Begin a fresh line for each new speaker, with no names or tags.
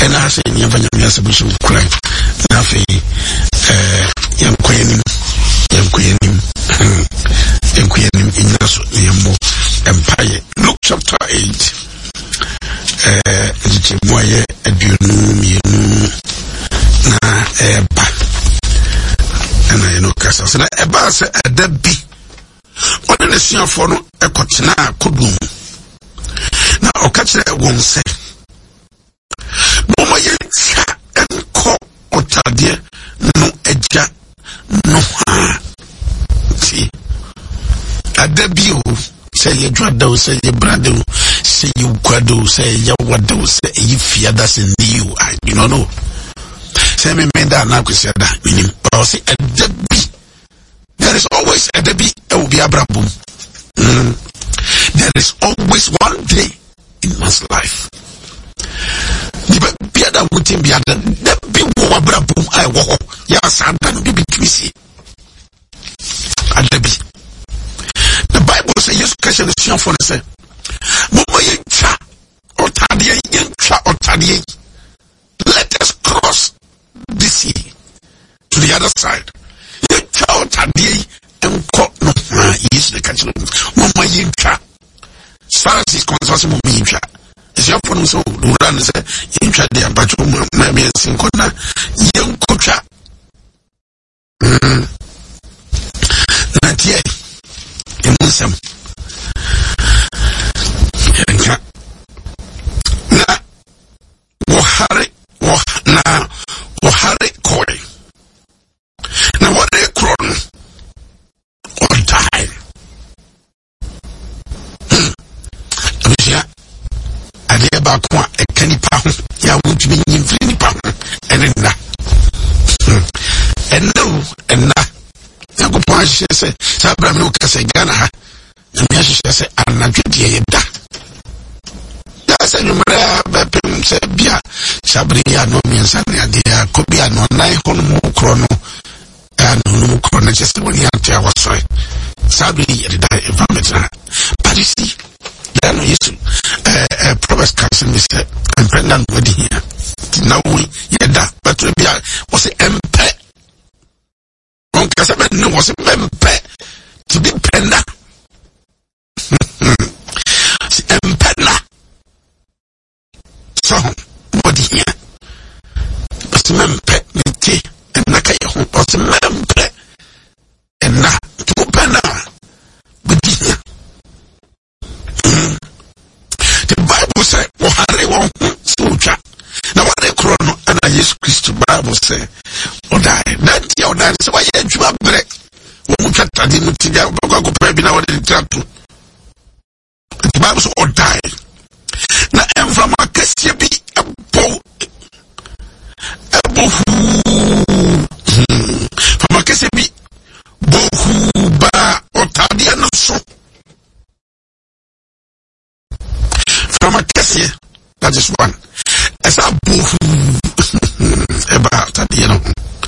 and I say never yes bishop cry nafi yankoyenim inaso yemo empire. Luke chapter 8 moye aduonu mienu na eba na yeno kasa se na eba se adabi ode ne siafo no ekotena kodum na okachire wonse mama yencha enko otade no eja no ha si adabi o say ye dwada o say ye brother o say you kwado say ye wada o say ye fiada say you I do not know say me menda na kwesiada minim but say adabi there is always adabi e will be abrabum there is always one day in one's life the biada wutin biada the bi wo abrabum ai wo ya santa no bi twisi adabi. The Bible says yes question the sian for say momo yencha otadie yencha otadie let us cross the sea to the other side yencha otadie enko no yes the question momo yencha Sarah is conversation momo yencha is your phone so run say yencha dey abacho ma me sinko na yenkotwa na tie emusem yanka na wohare koi na wade kron or die abisia ade ba ko a ekani pa ho ya wutumi nyimfiri ni pa ho enna yakupo ahye se sabra me ukase Ghana ha na me ahye se anadwedie yeda ya se numera bepem se bia sabri ya no me nsane ade ya kobia no nai hono mu kro no no mu kro na just woni antia wasoi sabri yeda environment na but you see then yesu Proverbs council me say I'm pregnant with here now we yeda but bia was empe on kasaba no was mempe to be penna empena so what here but mempe nti na kai ho was mempe na to penna but here the Bible say ohare won soja na what they chrono and Jesus Christ Bible say odai that ya odai so why you abre wo mutata di mutiga go pa bi na what the trap the Bible say odai na from akese bi ebo from akese bi bohu ba otade no so from akese that is one as a bohu about that you know